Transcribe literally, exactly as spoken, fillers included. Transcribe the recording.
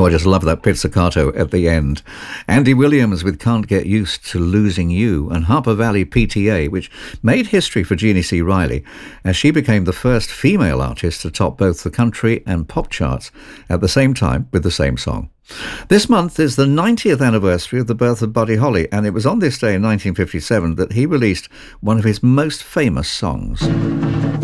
I just love that pizzicato at the end. Andy Williams with Can't Get Used to Losing You, and Harper Valley P T A, which made history for Jeannie C. Riley, as she became the first female artist to top both the country and pop charts at the same time with the same song. This month is the ninetieth anniversary of the birth of Buddy Holly, and it was on this day in nineteen fifty-seven that he released one of his most famous songs.